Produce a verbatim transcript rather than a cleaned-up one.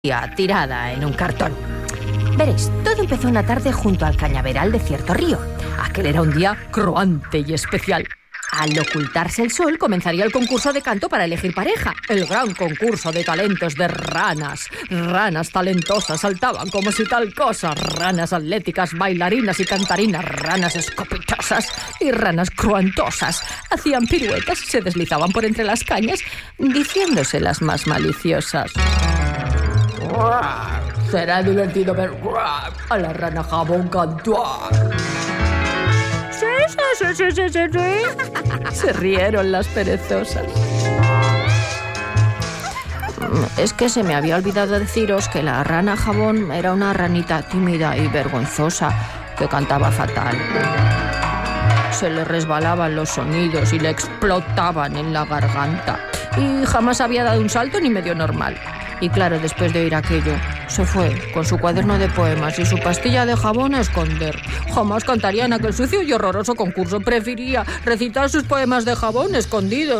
tirada en un cartón. Veréis, todo empezó una tarde junto al cañaveral de cierto río. Aquel era un día croante y especial. Al ocultarse el sol, comenzaría el concurso de canto para elegir pareja. El gran concurso de talentos de ranas. Ranas talentosas saltaban como si tal cosa. Ranas atléticas, bailarinas y cantarinas. Ranas escopetosas y ranas cruantosas. Hacían piruetas y se deslizaban por entre las cañas, diciéndose las más maliciosas. Será divertido ver a la rana jabón cantar. Sí, sí, sí, sí, sí, sí. Se rieron las perezosas. Es que se me había olvidado deciros que la rana jabón era una ranita tímida y vergonzosa que cantaba fatal. Se le resbalaban los sonidos y le explotaban en la garganta. Y jamás había dado un salto ni medio normal. Y claro, después de oír aquello, se fue con su cuaderno de poemas y su pastilla de jabón a esconder. Jamás cantaría en aquel sucio y horroroso concurso. Prefería recitar sus poemas de jabón escondido